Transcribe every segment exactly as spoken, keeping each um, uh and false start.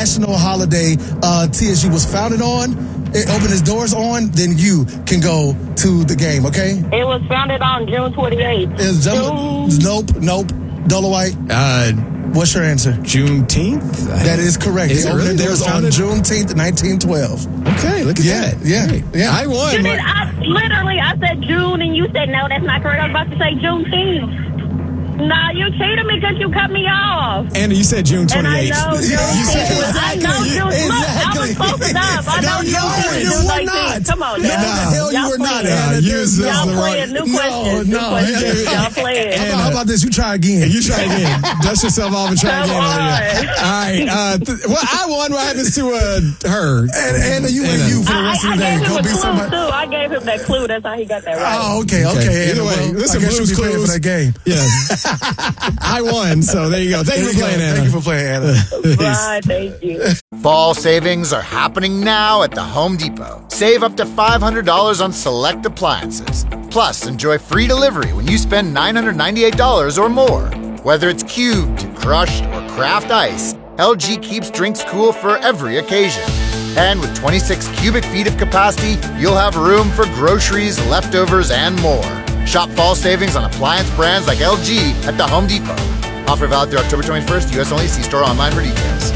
national holiday uh, T S U was founded on, it opened its doors on, then you can go to the game, okay? It was founded on June twenty-eighth. It's June. Nope, nope. Dolomite. Uh, What's your answer? Juneteenth? That is correct. Is they it opened really? it was on Juneteenth, nineteen twelve. Okay, look at yeah, that. Yeah, Hey, yeah. I won. You did, I, literally, I said June, and you said, no, that's not correct. I was about to say Juneteenth. Nah, you cheated me because you cut me off. Anna, you said June twenty-eighth. And I know June. You said I know June. Look, I was close enough. I know No, June. no, you June were nineteenth. not. Come on, No, now. the hell you Y'all were not, playing. Anna. You There's- was Y'all the playing. right- New No, questions. New no. questions. Y'all playing. How about, how about this? You try again. You try again. Dust yourself off and try Come again. over here. on. All right. Uh, th- well, I won. What happens to uh, her? And Anna, you and Anna. you for the I, rest I of the day. gave him Go a be clue, somebody. too. I gave him that clue. That's how he got that right. Oh, okay, okay. Okay. Anna, Either way, well, listen, I guess Blue's you'll be paying for Clues. that game. Yeah. I won, so there you go. Thank you There for you go. playing, Anna. Thank you for playing, Anna. Bye. Thank you. Fall savings are happening now at the Home Depot. Save up to five hundred dollars on select appliances. Plus, enjoy free delivery when you spend nine hundred ninety-eight dollars or more. Whether it's cubed, crushed, or craft ice, L G keeps drinks cool for every occasion. And with twenty-six cubic feet of capacity, you'll have room for groceries, leftovers, and more. Shop fall savings on appliance brands like L G at the Home Depot. Offer valid through October twenty-first, U S only. See store online for details.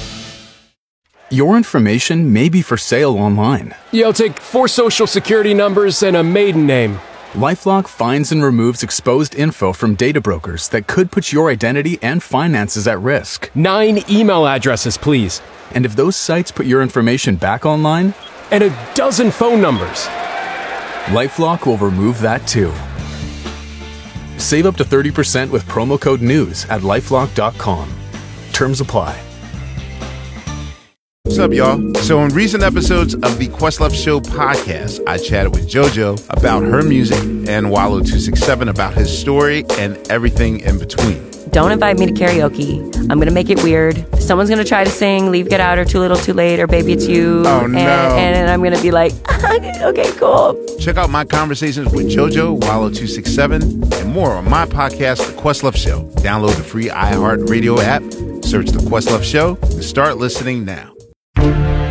Your information may be for sale online. Yeah, I'll take four social security numbers and a maiden name. LifeLock finds and removes exposed info from data brokers that could put your identity and finances at risk. Nine email addresses, please. And if those sites put your information back online, And a dozen phone numbers. LifeLock will remove that too. Save up to thirty percent with promo code NEWS at lifelock dot com. Terms apply. What's up, y'all? So in recent episodes of the Questlove Show podcast, I chatted with JoJo about her music and Wallow two sixty-seven about his story and everything in between. Don't invite me to karaoke. I'm going to make it weird. Someone's going to try to sing Leave, Get Out, or Too Little, Too Late, or Baby, It's You. Oh, no. And, and I'm going to be like, okay, cool. Check out my conversations with JoJo, Wallow two sixty-seven, and more on my podcast, The Questlove Show. Download the free iHeartRadio app, search The Questlove Show, and start listening now.